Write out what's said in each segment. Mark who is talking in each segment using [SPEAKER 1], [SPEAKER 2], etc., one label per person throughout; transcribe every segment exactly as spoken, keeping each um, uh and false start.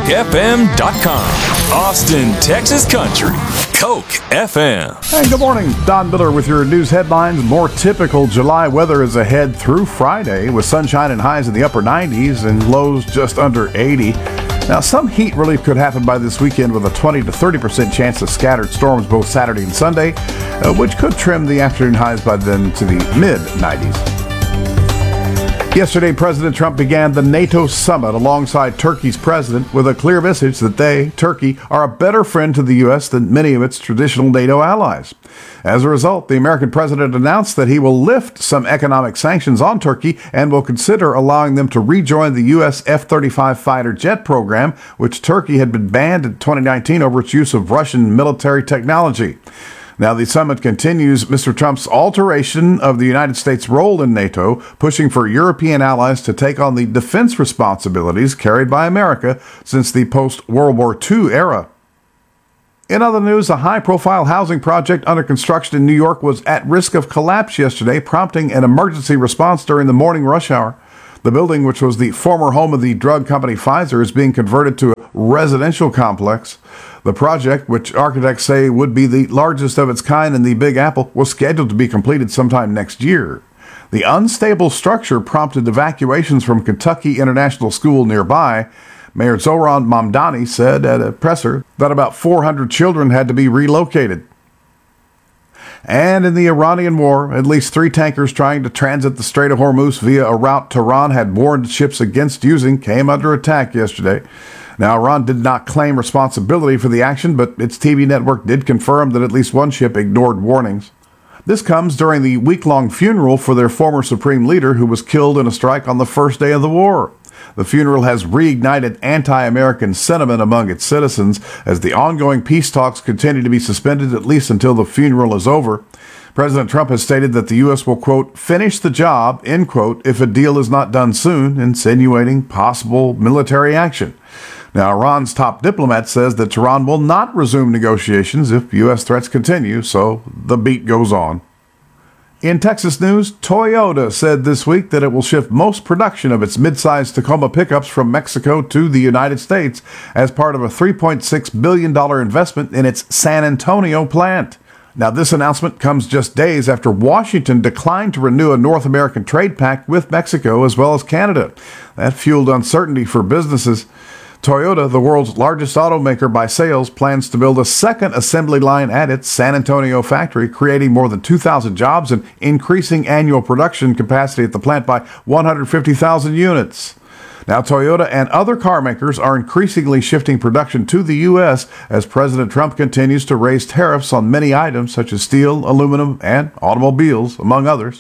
[SPEAKER 1] F M dot com. Austin, Texas country. Coke F M.
[SPEAKER 2] Hey, good morning. Don Miller with your news headlines. More typical July weather is ahead through Friday with sunshine and highs in the upper nineties and lows just under eighty. Now, some heat relief could happen by this weekend with a twenty to thirty percent chance of scattered storms both Saturday and Sunday, uh, which could trim the afternoon highs by then to the mid nineties. Yesterday, President Trump began the NATO summit alongside Turkey's president with a clear message that they, Turkey, are a better friend to the U S than many of its traditional NATO allies. As a result, the American president announced that he will lift some economic sanctions on Turkey and will consider allowing them to rejoin the U S F thirty-five fighter jet program, which Turkey had been banned in twenty nineteen over its use of Russian military technology. Now, the summit continues Mister Trump's alteration of the United States' role in NATO, pushing for European allies to take on the defense responsibilities carried by America since the post-World War Two era. In other news, a high-profile housing project under construction in New York was at risk of collapse yesterday, prompting an emergency response during the morning rush hour. The building, which was the former home of the drug company Pfizer, is being converted to a residential complex. The project, which architects say would be the largest of its kind in the Big Apple, was scheduled to be completed sometime next year. The unstable structure prompted evacuations from Kentucky International School nearby. Mayor Zoran Mamdani said at a presser that about four hundred children had to be relocated. And in the Iranian war, at least three tankers trying to transit the Strait of Hormuz via a route Tehran had warned ships against using came under attack yesterday. Now, Iran did not claim responsibility for the action, but its T V network did confirm that at least one ship ignored warnings. This comes during the week-long funeral for their former supreme leader who was killed in a strike on the first day of the war. The funeral has reignited anti-American sentiment among its citizens as the ongoing peace talks continue to be suspended at least until the funeral is over. President Trump has stated that the U S will, quote, finish the job, end quote, if a deal is not done soon, insinuating possible military action. Now, Iran's top diplomat says that Tehran will not resume negotiations if U S threats continue, so the beat goes on. In Texas news, Toyota said this week that it will shift most production of its midsize Tacoma pickups from Mexico to the United States as part of a three point six billion dollars investment in its San Antonio plant. Now, this announcement comes just days after Washington declined to renew a North American trade pact with Mexico as well as Canada. That fueled uncertainty for businesses. Toyota, the world's largest automaker by sales, plans to build a second assembly line at its San Antonio factory, creating more than two thousand jobs and increasing annual production capacity at the plant by one hundred fifty thousand units. Now, Toyota and other car makers are increasingly shifting production to the U S as President Trump continues to raise tariffs on many items such as steel, aluminum, and automobiles, among others.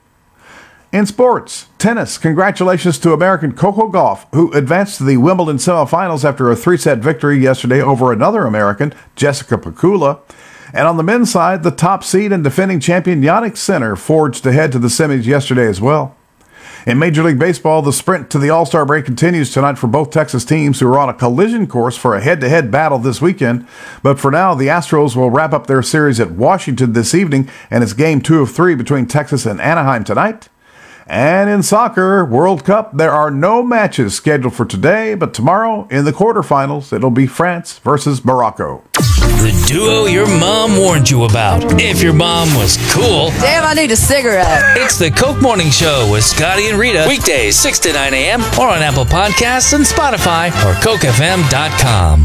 [SPEAKER 2] In sports, tennis, congratulations to American Coco Gauff, who advanced to the Wimbledon semifinals after a three-set victory yesterday over another American, Jessica Pegula. And on the men's side, the top seed and defending champion Jannik Sinner forged ahead to the semis yesterday as well. In Major League Baseball, the sprint to the All-Star break continues tonight for both Texas teams who are on a collision course for a head-to-head battle this weekend. But for now, the Astros will wrap up their series at Washington this evening, and it's game two of three between Texas and Anaheim tonight. And in soccer, World Cup, there are no matches scheduled for today, but tomorrow in the quarterfinals, it'll be France versus Morocco.
[SPEAKER 3] The duo your mom warned you about. If your mom was cool.
[SPEAKER 4] Damn, I need a cigarette.
[SPEAKER 3] It's the Coke Morning Show with Scotty and Rita. Weekdays, six to nine a.m. or on Apple Podcasts and Spotify or Coke F M dot com.